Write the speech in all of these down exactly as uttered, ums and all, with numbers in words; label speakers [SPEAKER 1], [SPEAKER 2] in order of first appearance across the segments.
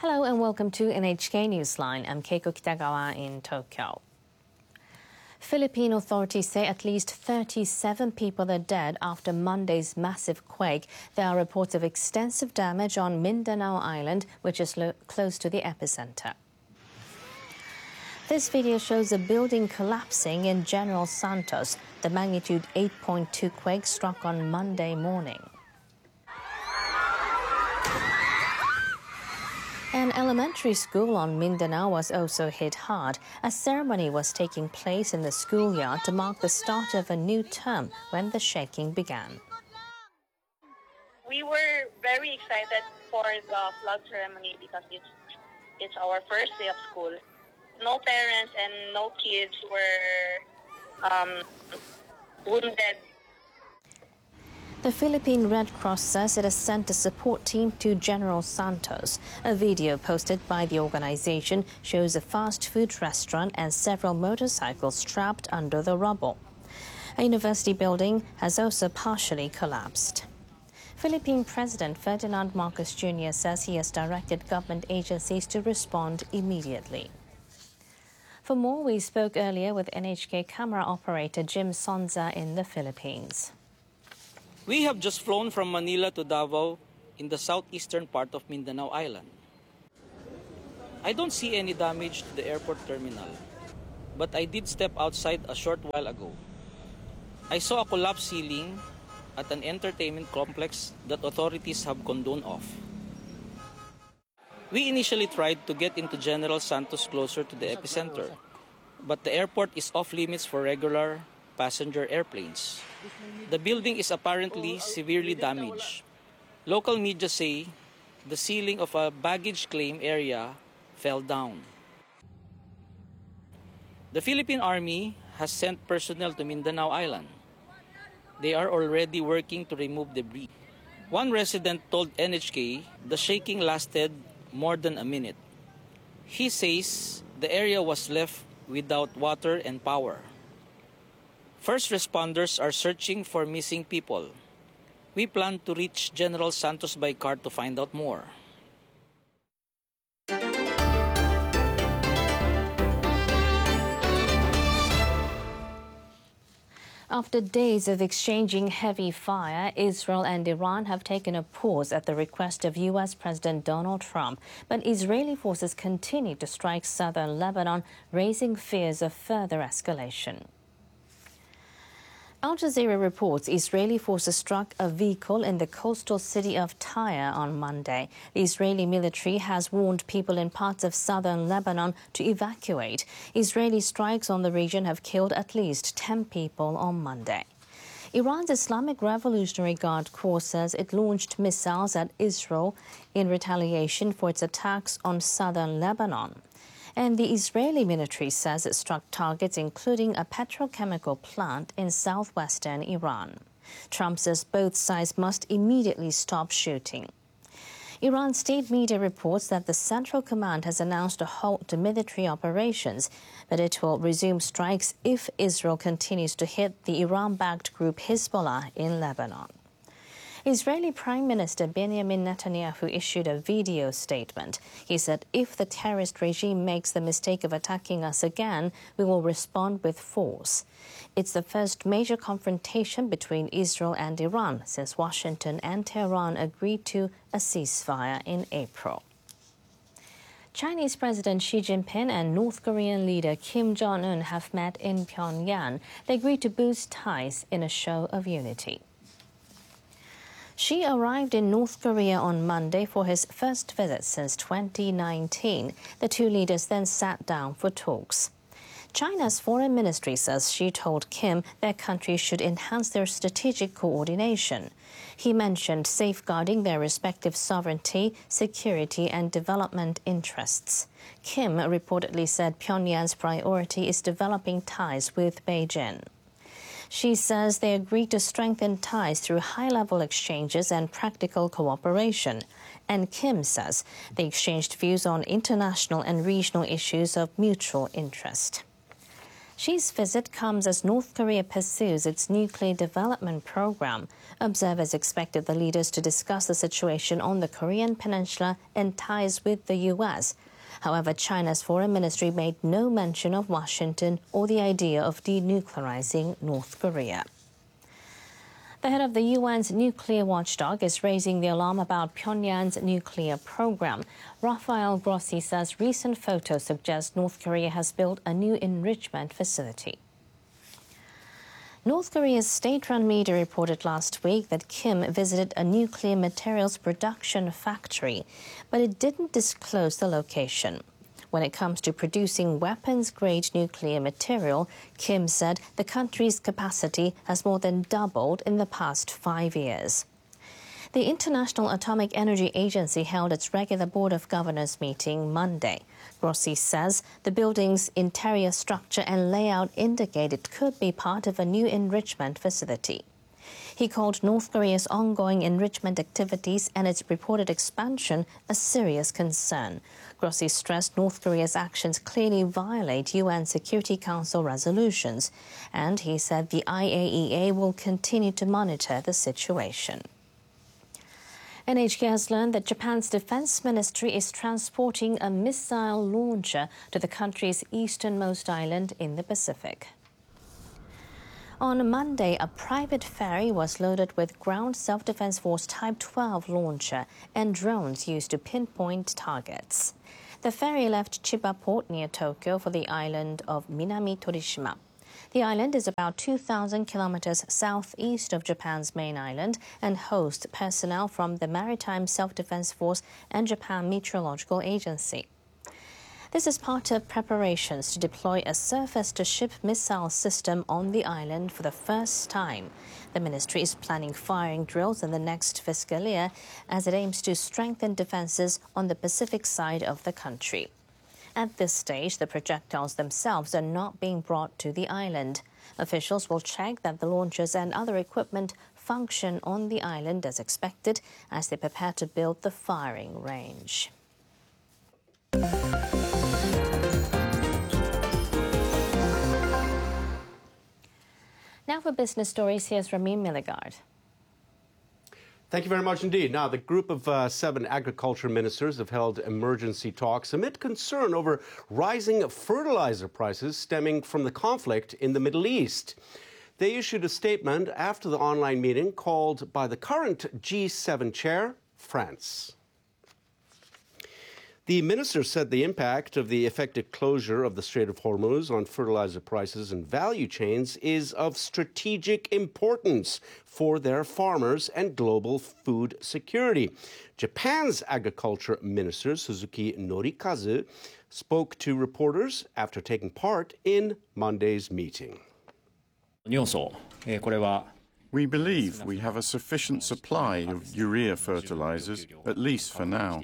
[SPEAKER 1] Hello and welcome to N H K Newsline. I'm Keiko Kitagawa in Tokyo. Philippine authorities say at least thirty-seven people are dead after Monday's massive quake. There are reports of extensive damage on Mindanao Island, which is close to the epicenter. This video shows a building collapsing in General Santos. The magnitude eight point two quake struck on Monday morning. An elementary school on Mindanao was also hit hard. A ceremony was taking place in the schoolyard to mark the start of a new term when the shaking began.
[SPEAKER 2] We were very excited for the flag ceremony because it's, it's our first day of school. No parents and no kids were um, wounded.
[SPEAKER 1] The Philippine Red Cross says it has sent a support team to General Santos. A video posted by the organization shows a fast food restaurant and several motorcycles trapped under the rubble. A university building has also partially collapsed. Philippine President Ferdinand Marcos Junior says he has directed government agencies to respond immediately. For more, we spoke earlier with N H K camera operator Jim Sonza in the Philippines.
[SPEAKER 3] We have just flown from Manila to Davao in the southeastern part of Mindanao Island. I don't see any damage to the airport terminal, but I did step outside a short while ago. I saw a collapsed ceiling at an entertainment complex that authorities have condoned off. We initially tried to get into General Santos closer to the epicenter, but the airport is off limits for regular passenger airplanes. The building is apparently severely damaged. Local media say the ceiling of a baggage claim area fell down. The Philippine Army has sent personnel to Mindanao Island. They are already working to remove debris. One resident told N H K the shaking lasted more than a minute. He says the area was left without water and power. First responders are searching for missing people. We plan to reach General Santos by car to find out more.
[SPEAKER 1] After days of exchanging heavy fire, Israel and Iran have taken a pause at the request of U S President Donald Trump. But Israeli forces continue to strike southern Lebanon, raising fears of further escalation. Al Jazeera reports Israeli forces struck a vehicle in the coastal city of Tyre on Monday. The Israeli military has warned people in parts of southern Lebanon to evacuate. Israeli strikes on the region have killed at least ten people on Monday. Iran's Islamic Revolutionary Guard Corps says it launched missiles at Israel in retaliation for its attacks on southern Lebanon. And the Israeli military says it struck targets including a petrochemical plant in southwestern Iran. Trump says both sides must immediately stop shooting. Iran state media reports that the Central Command has announced a halt to military operations, but it will resume strikes if Israel continues to hit the Iran-backed group Hezbollah in Lebanon. Israeli Prime Minister Benjamin Netanyahu issued a video statement. He said, if the terrorist regime makes the mistake of attacking us again, we will respond with force. It's the first major confrontation between Israel and Iran since Washington and Tehran agreed to a ceasefire in April. Chinese President Xi Jinping and North Korean leader Kim Jong-un have met in Pyongyang. They agreed to boost ties in a show of unity. Xi arrived in North Korea on Monday for his first visit since twenty nineteen. The two leaders then sat down for talks. China's foreign ministry says Xi told Kim their countries should enhance their strategic coordination. He mentioned safeguarding their respective sovereignty, security and development interests. Kim reportedly said Pyongyang's priority is developing ties with Beijing. She says they agreed to strengthen ties through high-level exchanges and practical cooperation. And Kim says they exchanged views on international and regional issues of mutual interest. Xi's visit comes as North Korea pursues its nuclear development program. Observers expected the leaders to discuss the situation on the Korean peninsula and ties with the U S. However, China's foreign ministry made no mention of Washington or the idea of denuclearizing North Korea. The head of the U N's nuclear watchdog is raising the alarm about Pyongyang's nuclear program. Rafael Grossi says recent photos suggest North Korea has built a new enrichment facility. North Korea's state-run media reported last week that Kim visited a nuclear materials production factory, but it didn't disclose the location. When it comes to producing weapons-grade nuclear material, Kim said the country's capacity has more than doubled in the past five years. The International Atomic Energy Agency held its regular Board of Governors meeting Monday. Grossi says the building's interior structure and layout indicate it could be part of a new enrichment facility. He called North Korea's ongoing enrichment activities and its reported expansion a serious concern. Grossi stressed North Korea's actions clearly violate U N Security Council resolutions, and he said the I A E A will continue to monitor the situation. N H K has learned that Japan's defense ministry is transporting a missile launcher to the country's easternmost island in the Pacific. On Monday, a private ferry was loaded with Ground Self-Defense Force Type twelve launcher and drones used to pinpoint targets. The ferry left Chiba port near Tokyo for the island of Minami Torishima. The island is about two thousand kilometers southeast of Japan's main island and hosts personnel from the Maritime Self-Defense Force and Japan Meteorological Agency. This is part of preparations to deploy a surface-to-ship missile system on the island for the first time. The ministry is planning firing drills in the next fiscal year as it aims to strengthen defenses on the Pacific side of the country. At this stage, the projectiles themselves are not being brought to the island. Officials will check that the launchers and other equipment function on the island as expected as they prepare to build the firing range. Now for business stories, here's Ramin Milligard.
[SPEAKER 4] Thank you very much indeed. Now, the group of uh, seven agriculture ministers have held emergency talks amid concern over rising fertilizer prices stemming from the conflict in the Middle East. They issued a statement after the online meeting called by the current G seven chair, France. The minister said the impact of the effective closure of the Strait of Hormuz on fertilizer prices and value chains is of strategic importance for their farmers and global food security. Japan's agriculture minister, Suzuki Norikazu, spoke to reporters after taking part in Monday's meeting.
[SPEAKER 5] We believe we have a sufficient supply of urea fertilizers, at least for now.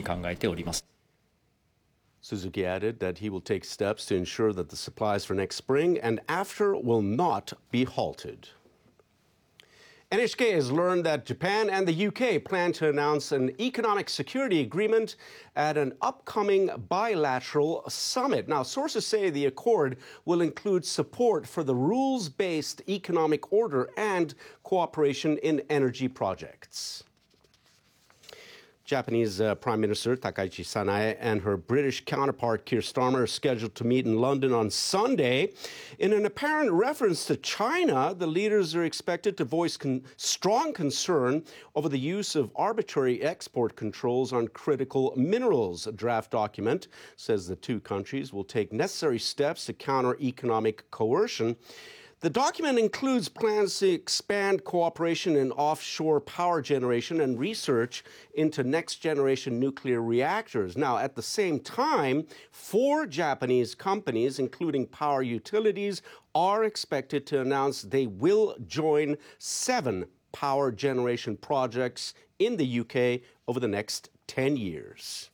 [SPEAKER 4] Suzuki added that he will take steps to ensure that the supplies for next spring and after will not be halted. N H K has learned that Japan and the U K plan to announce an economic security agreement at an upcoming bilateral summit. Now, sources say the accord will include support for the rules-based economic order and cooperation in energy projects. Japanese uh, Prime Minister Takaichi Sanae and her British counterpart Keir Starmer are scheduled to meet in London on Sunday. In an apparent reference to China, the leaders are expected to voice con- strong concern over the use of arbitrary export controls on critical minerals. A draft document says the two countries will take necessary steps to counter economic coercion. The document includes plans to expand cooperation in offshore power generation and research into next-generation nuclear reactors. Now, at the same time, four Japanese companies, including power utilities, are expected to announce they will join seven power generation projects in the U K over the next ten years.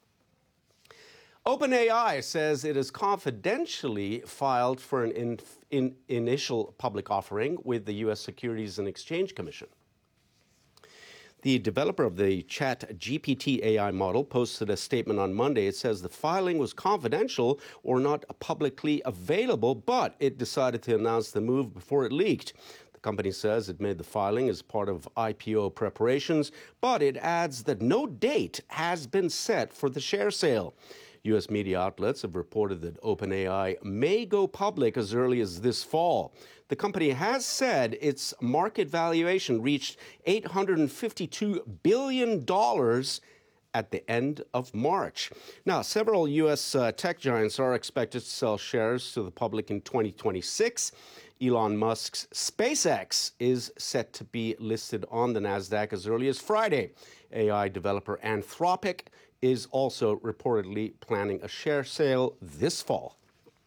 [SPEAKER 4] OpenAI says it has confidentially filed for an in, in, initial public offering with the U S Securities and Exchange Commission. The developer of the Chat G P T A I model posted a statement on Monday. It says the filing was confidential or not publicly available, but it decided to announce the move before it leaked. The company says it made the filing as part of I P O preparations, but it adds that no date has been set for the share sale. U S media outlets have reported that OpenAI may go public as early as this fall. The company has said its market valuation reached eight hundred fifty-two billion dollars at the end of March. Now, several U S uh, tech giants are expected to sell shares to the public in twenty twenty-six. Elon Musk's SpaceX is set to be listed on the NASDAQ as early as Friday. A I developer Anthropic is also reportedly planning a share sale this fall.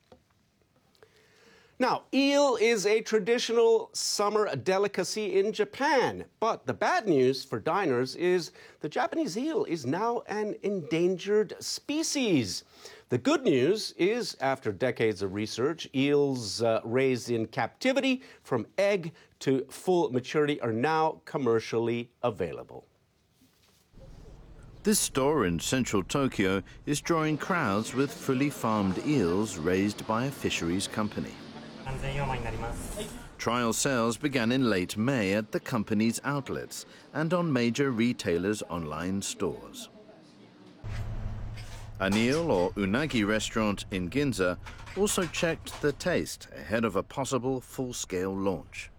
[SPEAKER 4] Now, eel is a traditional summer delicacy in Japan, but the bad news for diners is the Japanese eel is now an endangered species. The good news is, after decades of research, eels uh, raised in captivity from egg to full maturity are now commercially available.
[SPEAKER 6] This store in central Tokyo is drawing crowds with fully farmed eels raised by a fisheries company. Trial sales began in late May at the company's outlets and on major retailers' online stores. An eel or unagi restaurant in Ginza also checked the taste ahead of a possible full-scale launch.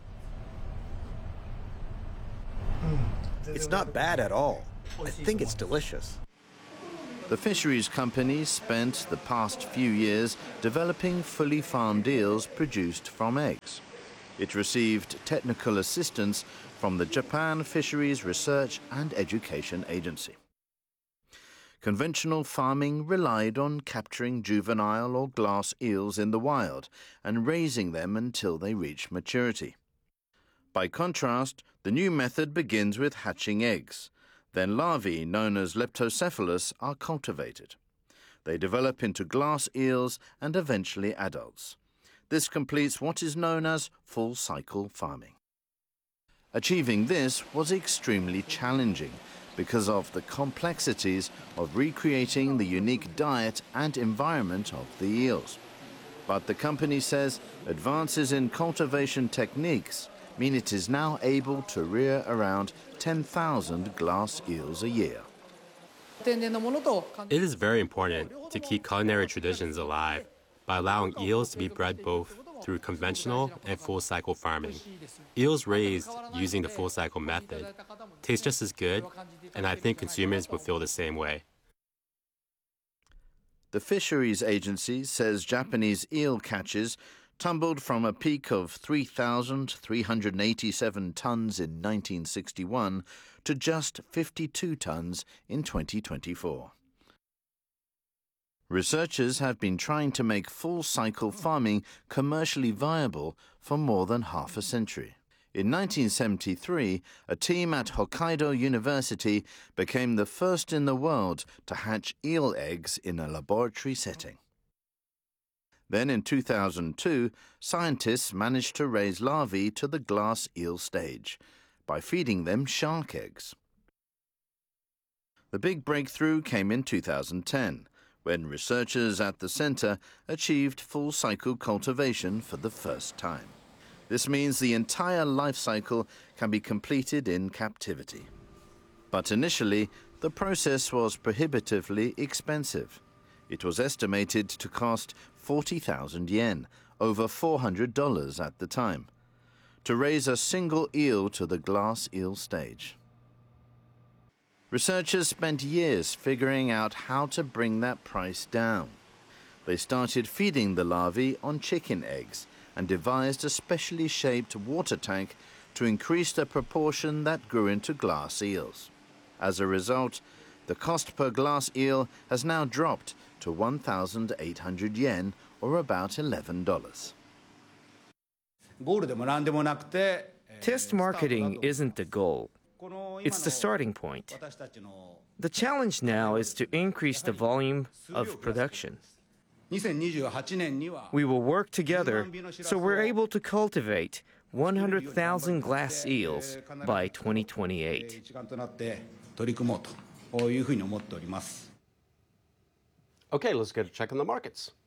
[SPEAKER 7] It's not bad at all. I think it's delicious.
[SPEAKER 6] The fisheries company spent the past few years developing fully farmed eels produced from eggs. It received technical assistance from the Japan Fisheries Research and Education Agency. Conventional farming relied on capturing juvenile or glass eels in the wild and raising them until they reach maturity. By contrast, the new method begins with hatching eggs. Then larvae, known as leptocephalus, are cultivated. They develop into glass eels and eventually adults. This completes what is known as full-cycle farming. Achieving this was extremely challenging because of the complexities of recreating the unique diet and environment of the eels. But the company says advances in cultivation techniques mean it is now able to rear around ten thousand glass eels a year.
[SPEAKER 8] It is very important to keep culinary traditions alive by allowing eels to be bred both through conventional and full-cycle farming. Eels raised using the full-cycle method taste just as good, and I think consumers will feel the same way.
[SPEAKER 6] The Fisheries Agency says Japanese eel catches tumbled from a peak of three thousand three hundred eighty-seven tons in nineteen sixty-one to just fifty-two tons in twenty twenty-four. Researchers have been trying to make full-cycle farming commercially viable for more than half a century. In nineteen seventy-three, a team at Hokkaido University became the first in the world to hatch eel eggs in a laboratory setting. Then in two thousand two, scientists managed to raise larvae to the glass eel stage by feeding them shark eggs. The big breakthrough came in two thousand ten, when researchers at the center achieved full-cycle cultivation for the first time. This means the entire life cycle can be completed in captivity. But initially, the process was prohibitively expensive. It was estimated to cost forty thousand yen, over four hundred dollars at the time, to raise a single eel to the glass eel stage. Researchers spent years figuring out how to bring that price down. They started feeding the larvae on chicken eggs and devised a specially shaped water tank to increase the proportion that grew into glass eels. As a result, the cost per glass eel has now dropped to one thousand eight hundred yen, or about eleven dollars.
[SPEAKER 9] Test marketing isn't the goal. It's the starting point. The challenge now is to increase the volume of production. We will work together so we're able to cultivate one hundred thousand glass eels by twenty twenty-eight.
[SPEAKER 4] Okay, let's get a check on the markets.